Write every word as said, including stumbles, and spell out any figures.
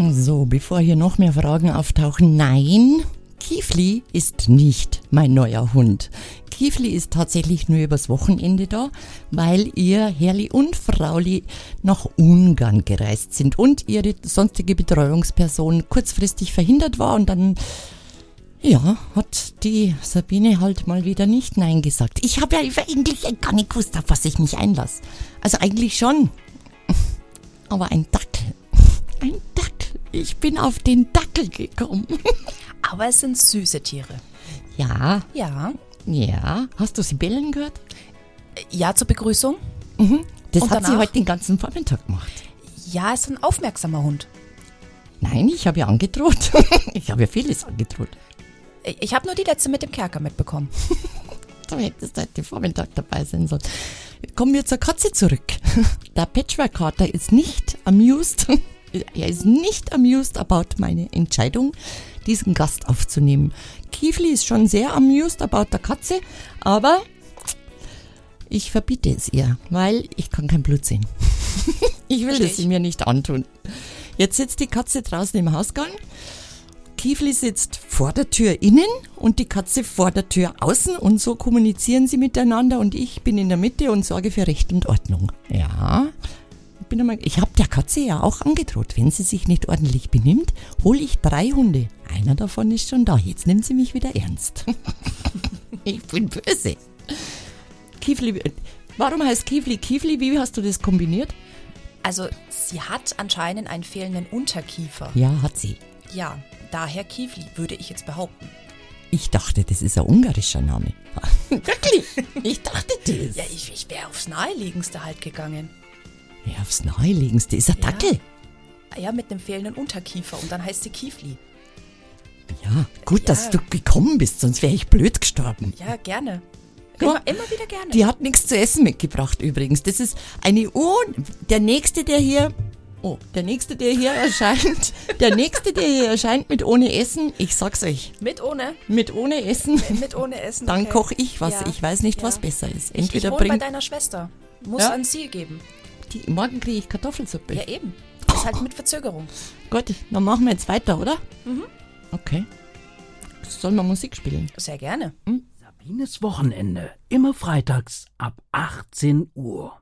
So, bevor hier noch mehr Fragen auftauchen, nein, Kiefli ist nicht mein neuer Hund. Kiefli ist tatsächlich nur übers Wochenende da, weil ihr Herrli und Frauli nach Ungarn gereist sind und ihre sonstige Betreuungsperson kurzfristig verhindert war und dann, ja, hat die Sabine halt mal wieder nicht Nein gesagt. Ich habe ja eigentlich gar nicht gewusst, auf was ich mich einlasse. Also eigentlich schon, aber ein Dackel, ein Dackel. Ich bin auf den Dackel gekommen. Aber es sind süße Tiere. Ja. Ja. Ja. Hast du sie bellen gehört? Ja, zur Begrüßung. Mhm. Das Und hat sie danach? heute den ganzen Vormittag gemacht. Ja, ist ein aufmerksamer Hund. Nein, ich habe ja angedroht. Ich habe ja vieles angedroht. Ich habe nur die letzte mit dem Kerker mitbekommen. Du hättest heute Vormittag dabei sein sollen. Kommen wir zur Katze zurück. Der Patchwork-Kater ist nicht amused. Er ist nicht amused about meine Entscheidung, diesen Gast aufzunehmen. Kiefli ist schon sehr amused about der Katze, aber ich verbiete es ihr, weil ich kann kein Blut sehen. Ich will das mir nicht antun. Jetzt sitzt die Katze draußen im Hausgang. Kiefli sitzt vor der Tür innen und die Katze vor der Tür außen und so kommunizieren sie miteinander und ich bin in der Mitte und sorge für Recht und Ordnung. Ja, ich, bin einmal, ich habe der Katze ja auch angedroht, wenn sie sich nicht ordentlich benimmt, hole ich drei Hunde. Einer davon ist schon da, jetzt nimmt sie mich wieder ernst. Ich bin böse. Kiefli, warum heißt Kiefli Kiefli? Wie hast du das kombiniert? Also, sie hat anscheinend einen fehlenden Unterkiefer. Ja, hat sie. Ja, daher Kiefli, würde ich jetzt behaupten. Ich dachte, das ist ein ungarischer Name. Wirklich? Ich dachte das. Ja, ich, ich wäre aufs Naheliegendste halt gegangen. Ja, aufs Naheliegendste. Ist ein Ja. Dackel. Ja, mit einem fehlenden Unterkiefer und dann heißt sie Kiefli. Ja, gut, Ja. dass du gekommen bist, sonst wäre ich blöd gestorben. Ja, gerne. Ja. Immer, immer wieder gerne. Die hat nichts zu essen mitgebracht übrigens. Das ist eine Oh, der nächste, der hier, oh, der nächste, der hier erscheint, der nächste, der hier erscheint mit ohne Essen, ich sag's euch, Mit ohne? mit ohne Essen, Mit ohne Essen. dann okay. koche ich was. Ja. Ich weiß nicht, Ja. was besser ist. Ich, ich Entweder wohne bei bringt deiner Schwester. Muss Ja. ein Ziel geben. die, morgen kriege ich Kartoffelsuppe. Ja, eben. Das ist halt mit Verzögerung. Gut, dann machen wir jetzt weiter, oder? Mhm. Okay. Sollen wir Musik spielen? Sehr gerne. Sabines Wochenende. Immer freitags ab achtzehn Uhr.